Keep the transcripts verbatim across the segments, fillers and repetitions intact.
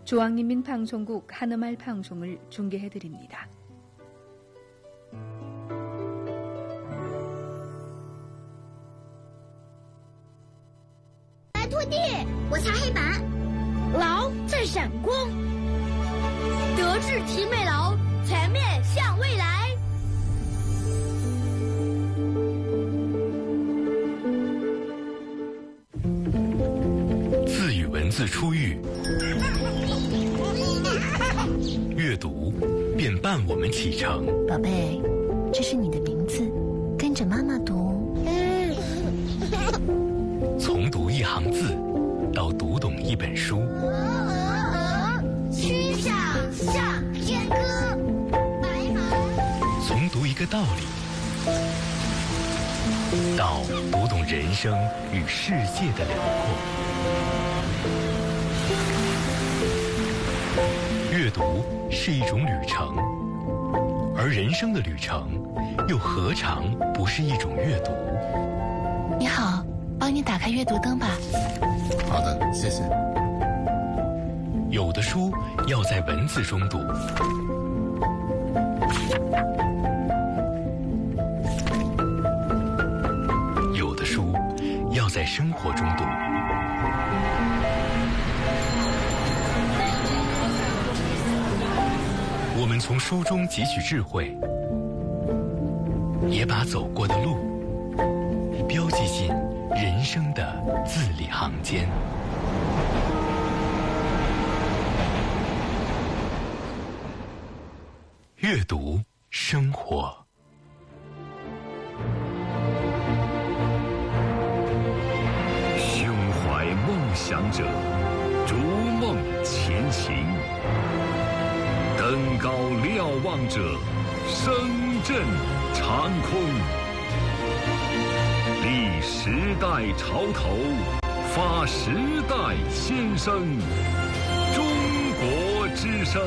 중앙인민방송국 한음말 방송을 중계해드립니다. 来拖地，我擦黑板。劳在闪光，德智体美劳，全面向未来。 字与文字初遇，阅读便伴我们启程。 宝贝，这是你的名字，跟着妈妈读。 从读一行字到读懂一本书， 曲项向天歌，白马。 从读一个道理到读懂人生与世界的辽阔。阅读是一种旅程，而人生的旅程又何尝不是一种阅读？ 你好，帮你打开阅读灯吧。 好的，谢谢。 有的书要在文字中读，有的书要在生活中读。我们从书中汲取智慧，也把走过的路标记进人生的字里行间。阅读生活。 胸怀梦想者，逐梦前行；登高瞭望者，声震长空。立时代潮头，发时代先声。中国之声。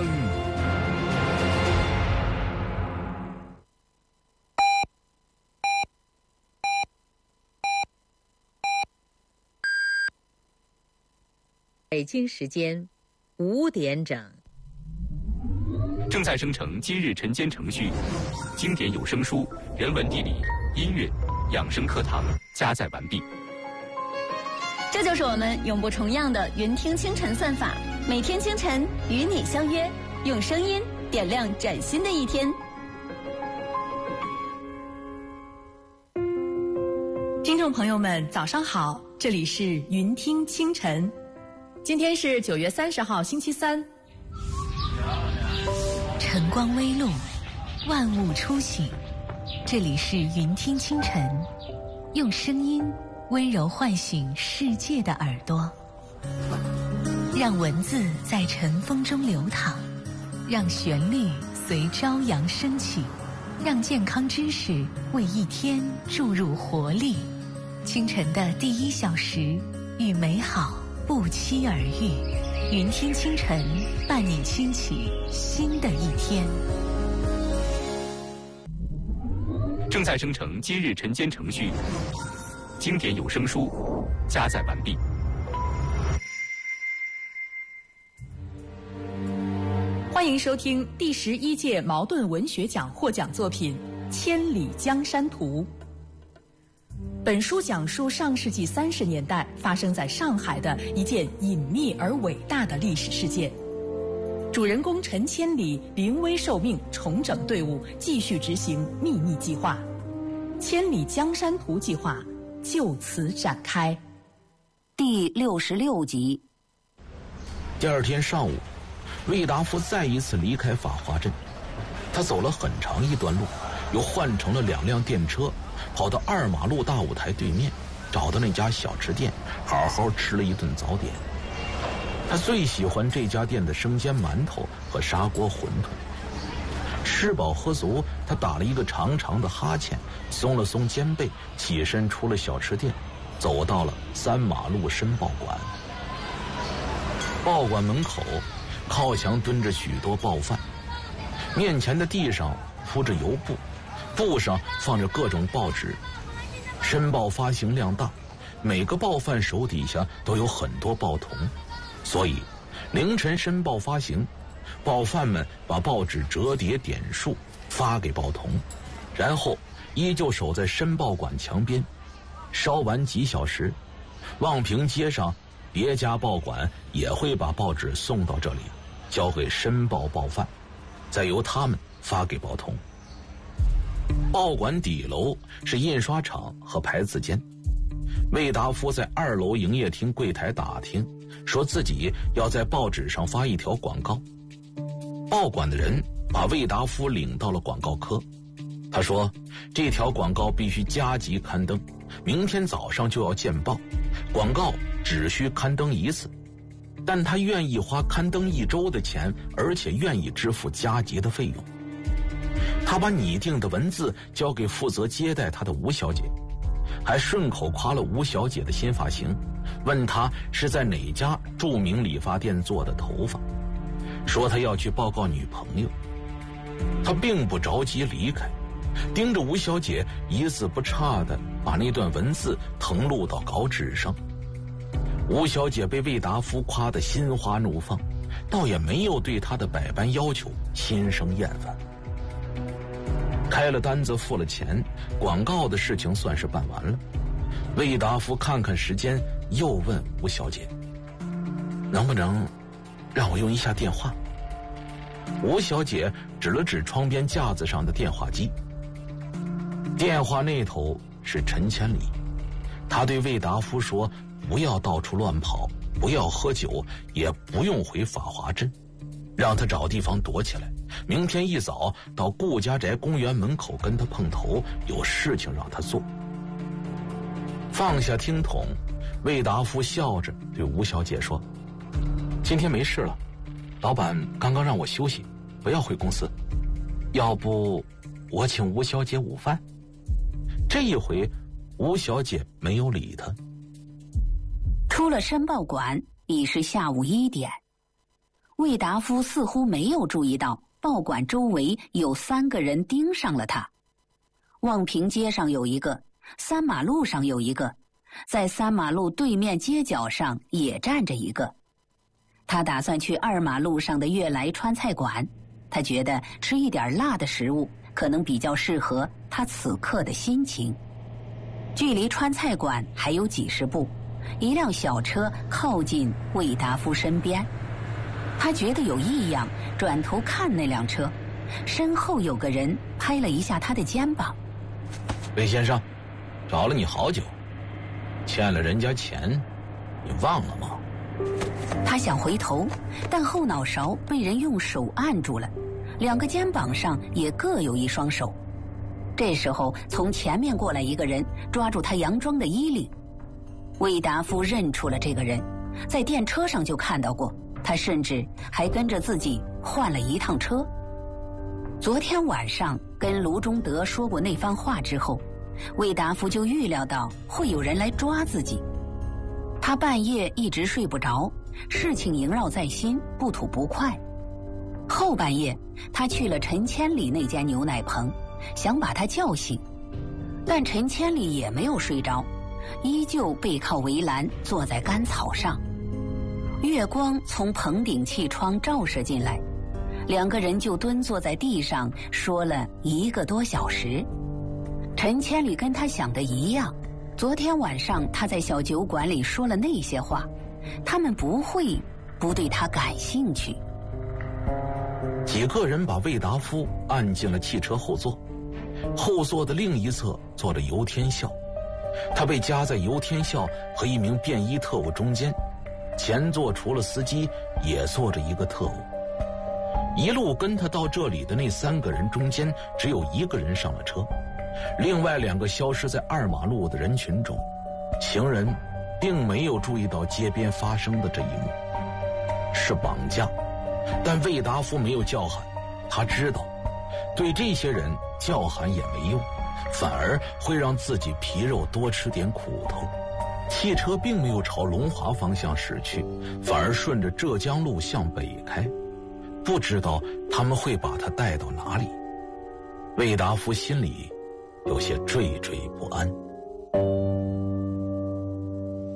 北京时间五点整， 正在生成今日晨间程序，经典有声书、人文地理、音乐、养生课堂加载完毕。 这就是我们永不重样的云听清晨算法，每天清晨与你相约，用声音点亮崭新的一天。 听众朋友们，早上好，这里是云听清晨。今天是九月三十号，星期三。 晨光微露，万物初醒。这里是云听清晨，用声音温柔唤醒世界的耳朵，让文字在晨风中流淌，让旋律随朝阳升起，让健康知识为一天注入活力。清晨的第一小时，与美好不期而遇，云听清晨，伴你轻启新的一天。 正在生成今日晨间程序，经典有声书加载完毕。 欢迎收听第十一届茅盾文学奖获奖作品《千里江山图》。本书讲述上世纪三十年代发生在上海的一件隐秘而伟大的历史事件。主人公陈千里临危受命，重整队伍，继续执行秘密计划。千里江山图计划就此展开。 第六十六集。 第二天上午，魏达夫再一次离开法华镇，他走了很长一段路，又换乘了两辆电车，跑到二马路大舞台对面，找到那家小吃店，好好吃了一顿早点。他最喜欢这家店的生煎馒头和砂锅馄饨。吃饱喝足，他打了一个长长的哈欠，松了松肩背，起身出了小吃店，走到了三马路申报馆。报馆门口靠墙蹲着许多报贩，面前的地上铺着油布，布上放着各种报纸。申报发行量大，每个报贩手底下都有很多报童，所以凌晨申报发行，报贩们把报纸折叠点数发给报童，然后依旧守在申报馆墙边。稍晚几小时，望平街上别家报馆也会把报纸送到这里，交给申报报贩，再由他们发给报童。报馆底楼是印刷厂和牌子间。魏达夫在二楼营业厅柜台打听，说自己要在报纸上发一条广告。报馆的人把魏达夫领到了广告科，他说这条广告必须加急刊登，明天早上就要见报，广告只需刊登一次，但他愿意花刊登一周的钱，而且愿意支付加急的费用。他把拟定的文字交给负责接待他的吴小姐，还顺口夸了吴小姐的新发型，问她是在哪家著名理发店做的头发，说他要去报告女朋友。他并不着急离开，盯着吴小姐一字不差地把那段文字誊录到稿纸上。吴小姐被魏达夫夸得心花怒放，倒也没有对他的百般要求心生厌烦。开了单子，付了钱，广告的事情算是办完了。魏达夫看看时间，又问吴小姐，能不能让我用一下电话？吴小姐指了指窗边架子上的电话机。电话那头是陈千里，他对魏达夫说，不要到处乱跑，不要喝酒，也不用回法华镇，让他找地方躲起来，明天一早到顾家宅公园门口跟他碰头，有事情让他做。放下听筒，魏达夫笑着对吴小姐说，今天没事了，老板刚刚让我休息，不要回公司，要不我请吴小姐午饭？这一回吴小姐没有理他。 出了申报馆已是下午一点，魏达夫似乎没有注意到报馆周围有三个人盯上了他。望平街上有一个，三马路上有一个，在三马路对面街角上也站着一个。他打算去二马路上的悦来川菜馆，他觉得吃一点辣的食物可能比较适合他此刻的心情。距离川菜馆还有几十步，一辆小车靠近魏达夫身边，他觉得有异样，转头看那辆车，身后有个人拍了一下他的肩膀。 魏先生，找了你好久，欠了人家钱，你忘了吗？ 他想回头，但后脑勺被人用手按住了，两个肩膀上也各有一双手。这时候从前面过来一个人，抓住他洋装的衣领。魏达夫认出了这个人，在电车上就看到过，他甚至还跟着自己换了一趟车。昨天晚上跟卢中德说过那番话之后，魏达夫就预料到会有人来抓自己。他半夜一直睡不着，事情萦绕在心，不吐不快。后半夜他去了陈千里那间牛奶棚，想把他叫醒，但陈千里也没有睡着，依旧背靠围栏坐在干草上。月光从棚顶气窗照射进来，两个人就蹲坐在地上说了一个多小时。陈千里跟他想的一样，昨天晚上他在小酒馆里说了那些话，他们不会不对他感兴趣。 几个人把魏达夫按进了汽车后座，后座的另一侧坐着游天笑，他被夹在游天笑和一名便衣特务中间，前座除了司机也坐着一个特务。一路跟他到这里的那三个人中间，只有一个人上了车，另外两个消失在二马路的人群中。行人并没有注意到街边发生的这一幕，是绑架。但魏达夫没有叫喊，他知道对这些人叫喊也没用，反而会让自己皮肉多吃点苦头。汽车并没有朝龙华方向驶去，反而顺着浙江路向北开，不知道他们会把他带到哪里。魏达夫心里有些惴惴不安。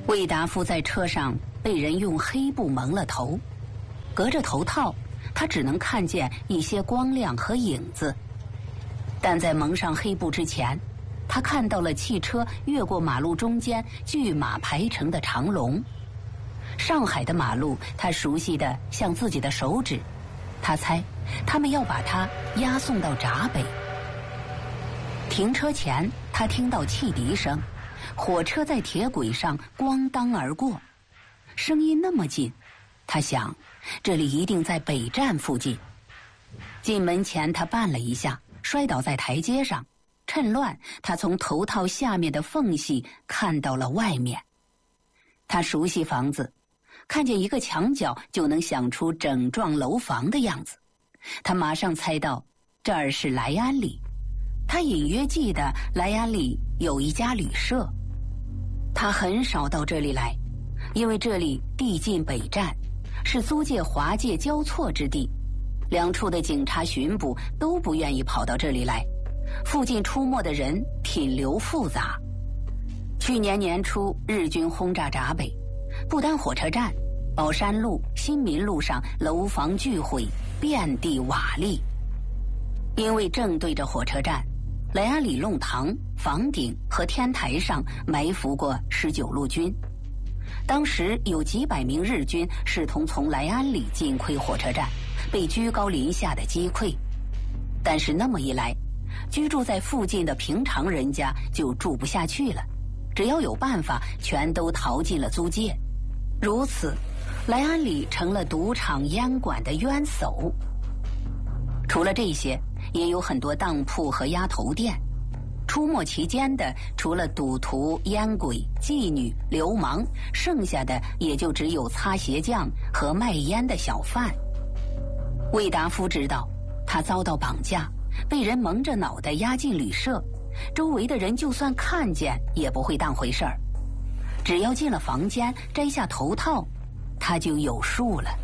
魏达夫在车上被人用黑布蒙了头，隔着头套，他只能看见一些光亮和影子。但在蒙上黑布之前，他看到了汽车越过马路中间巨马排成的长龙。上海的马路，他熟悉的像自己的手指。他猜，他们要把他押送到闸北。停车前，他听到汽笛声，火车在铁轨上咣当而过，声音那么近，他想，这里一定在北站附近。进门前，他绊了一下，摔倒在台阶上。趁乱，他从头套下面的缝隙看到了外面。他熟悉房子，看见一个墙角就能想出整幢楼房的样子。他马上猜到这儿是莱安里。他隐约记得莱安里有一家旅社。他很少到这里来，因为这里地近北站，是租界华界交错之地，两处的警察巡捕都不愿意跑到这里来，附近出没的人品流复杂。去年年初，日军轰炸闸北，不单火车站、宝山路、新民路上楼房俱毁，遍地瓦砾。因为正对着火车站，莱安里弄堂、房顶和天台上埋伏过十九路军。当时有几百名日军试图从莱安里进窥火车站，被居高临下的击溃。但是那么一来，居住在附近的平常人家就住不下去了，只要有办法，全都逃进了租界。如此，莱安里成了赌场烟馆的冤首。除了这些，也有很多当铺和鸭头店。出没其间的，除了赌徒、烟鬼、妓女、流氓，剩下的也就只有擦鞋匠和卖烟的小贩。魏达夫知道，他遭到绑架，被人蒙着脑袋押进旅社，周围的人就算看见也不会当回事儿。只要进了房间，摘下头套，他就有数了。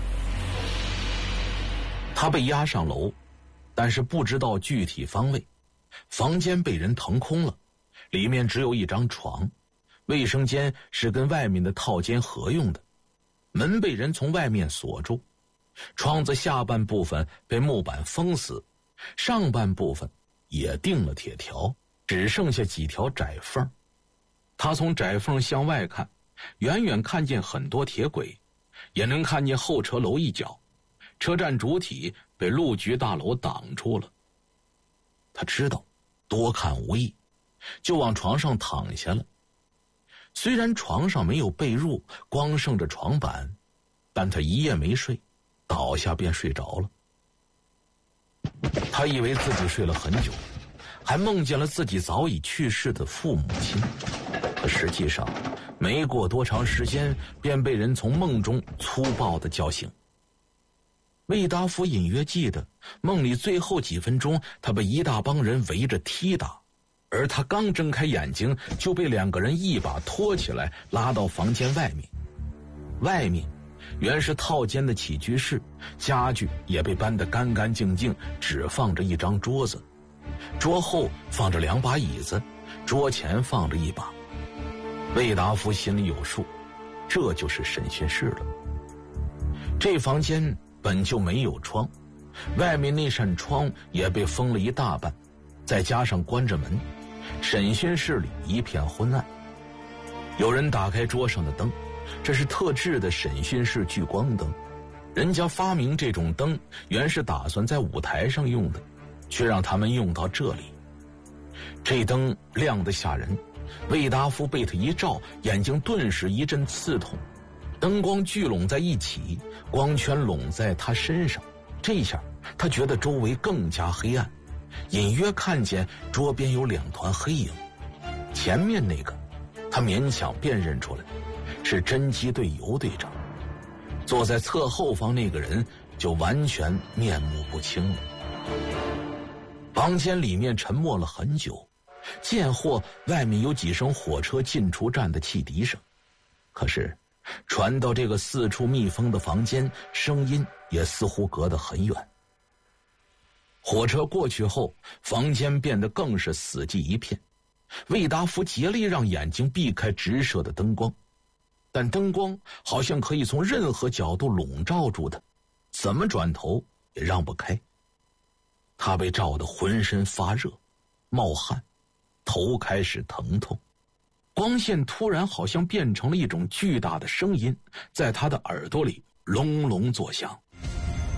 他被押上楼，但是不知道具体方位。房间被人腾空了，里面只有一张床，卫生间是跟外面的套间合用的，门被人从外面锁住，窗子下半部分被木板封死，上半部分也钉了铁条，只剩下几条窄缝。他从窄缝向外看，远远看见很多铁轨，也能看见候车楼一角，车站主体被路局大楼挡住了。他知道多看无益，就往床上躺下了。虽然床上没有被褥，光剩着床板，但他一夜没睡，倒下便睡着了。他以为自己睡了很久，还梦见了自己早已去世的父母亲，可实际上没过多长时间，便被人从梦中粗暴地叫醒。魏达夫隐约记得梦里最后几分钟，他被一大帮人围着踢打，而他刚睁开眼睛，就被两个人一把拖起来拉到房间外面。外面原是套间的起居室，家具也被搬得干干净净，只放着一张桌子，桌后放着两把椅子，桌前放着一把。魏达夫心里有数，这就是审讯室了。这房间本就没有窗，外面那扇窗也被封了一大半，再加上关着门，审讯室里一片昏暗。有人打开桌上的灯，这是特制的审讯室聚光灯，人家发明这种灯原是打算在舞台上用的，却让他们用到这里。这灯亮得吓人，魏达夫被他一照，眼睛顿时一阵刺痛。灯光聚拢在一起，光圈拢在他身上，这下他觉得周围更加黑暗，隐约看见桌边有两团黑影。前面那个他勉强辨认出来，是侦缉队尤队长。坐在侧后方那个人就完全面目不清了。房间里面沉默了很久，见或外面有几声火车进出站的汽笛声，可是传到这个四处密封的房间，声音也似乎隔得很远。火车过去后，房间变得更是死寂一片。魏达夫竭力让眼睛避开直射的灯光， 但灯光好像可以从任何角度笼罩住他，怎么转头也让不开。他被照得浑身发热，冒汗，头开始疼痛。光线突然好像变成了一种巨大的声音，在他的耳朵里隆隆作响。